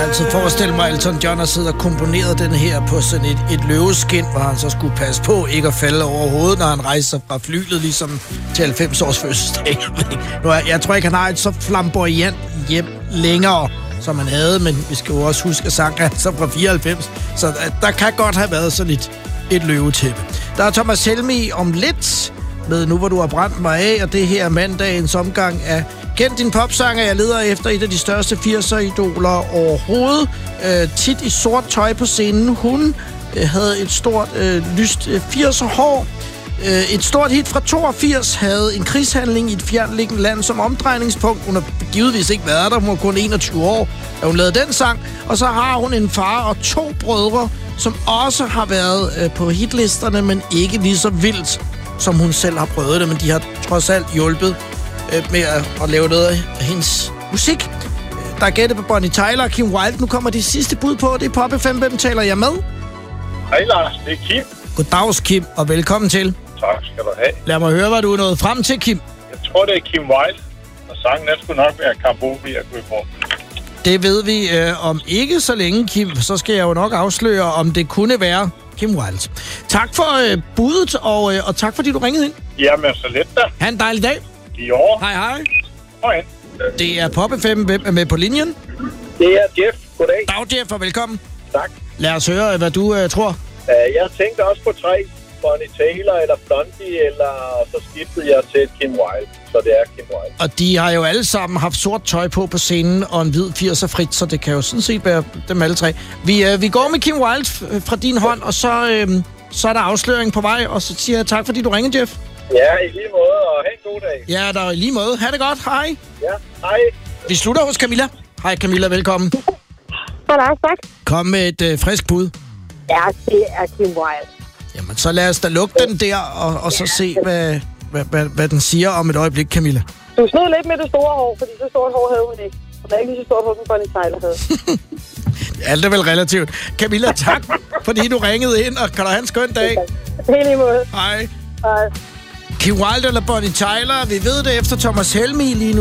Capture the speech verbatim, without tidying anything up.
Jeg altid forestille mig, at Elton John har siddet og komponeret den her på sådan et, et løveskin, hvor han så skulle passe på ikke at falde over hovedet, når han rejser fra flyet, ligesom til halvfems års fødselsdag. Nu, jeg tror ikke, han har et så flamboyant hjem længere, som han havde, men vi skal jo også huske, at sangen er så fra fireoghalvfems, så der kan godt have været sådan et, et løvetæppe. Der er Thomas Helmig om lidt med Nu hvor du har brændt mig af, og det her er mandagens omgang af Kend din popsanger. Jeg leder efter et af de største firser-idoler overhovedet. Øh, tit i sort tøj på scenen. Hun øh, havde et stort, øh, lyst øh, firser-hår. Øh, et stort hit fra toogfirs havde en krigshandling i et fjernliggende land som omdrejningspunkt. Hun har givetvis ikke været der. Hun var kun enogtyve år, da hun lavede den sang. Og så har hun en far og to brødre, som også har været øh, på hitlisterne, men ikke lige så vildt, som hun selv har prøvet det. Men de har trods alt hjulpet med at, at lave noget af hendes musik. Der er gættet på Bonnie Tyler og Kim Wilde. Nu kommer de sidste bud på. Det er Pop F M. Hvem taler jeg med? Hej Lars, det er Kim. Goddags Kim, og velkommen til. Tak skal du have. Lad mig høre, hvad du er nået frem til, Kim. Jeg tror, det er Kim Wilde, og sangen er sgu nok være Cambodja Guibo. Det ved vi øh, om ikke så længe, Kim. Så skal jeg jo nok afsløre, om det kunne være Kim Wilde. Tak for øh, budet, og, øh, og tak fordi du ringede ind. Jamen, så let da. Ha' en dejlig dag. I år. Hej, hej. Hej. Det er Pop F M. Hvem er med på linjen? Det er Jeff. Goddag. Dag, Jeff, og velkommen. Tak. Lad os høre, hvad du uh, tror. Uh, jeg tænkte også på tre. Bonnie Tyler eller Blondie, eller så skiftede jeg til Kim Wilde. Så det er Kim Wilde. Og de har jo alle sammen haft sort tøj på på scenen, og en hvid firser frit, så det kan jo sådan set være dem alle tre. Vi, uh, vi går med Kim Wilde fra din hånd, og så, uh, så er der afsløring på vej, og så siger jeg tak, fordi du ringede, Jeff. Ja, i lige måde, og have en god dag. Ja, der er i lige måde. Ha' det godt. Hej. Ja, hej. Vi slutter hos Camilla. Hej Camilla, velkommen. Hej, tak. Kom med et øh, frisk bud. Ja, det er Kim Wilde. Jamen, så lad os da lukke den der, og, og så se, hvad, hvad, hvad, hvad den siger om et øjeblik, Camilla. Du snød lidt med det store hår, fordi så stort hår havde hun ikke. Og der er ikke lige så stort hår, som Bonnie Tyler havde. Alt er vel relativt. Camilla, tak, fordi du ringede ind, og kan du have en skøn dag. Helt i måde. Hej. Hej. Kim Wilde eller Bonnie Tyler, vi ved det efter Thomas Helmig lige nu.